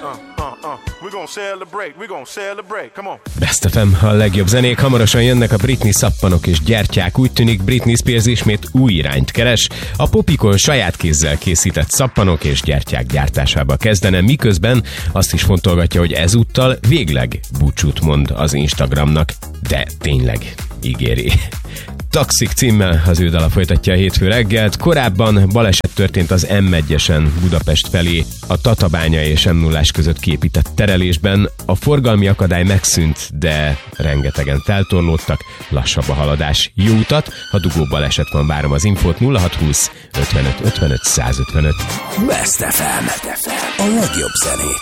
We're gonna celebrate, come on. Best FM, a legjobb zenék, hamarosan jönnek a Britney szappanok és gyertyák. Úgy tűnik, Britney Spears ismét új irányt keres. A popikon saját kézzel készített szappanok és gyertyák gyártásába kezdene, miközben azt is fontolgatja, hogy ezúttal végleg búcsút mond az Instagramnak. De tényleg ígéri. Toxic címmel az ő dala folytatja a hétfő reggelt. Korábban baleset történt az M1-esen Budapest felé a Tatabánya és M0-ás között kiépített terelésben. A forgalmi akadály megszűnt, de rengetegen feltorlódtak, lassabb a haladás. Jó utat, ha dugó baleset van, várom az infót. 0620 55 55 155. Best FM, a legjobb zenék.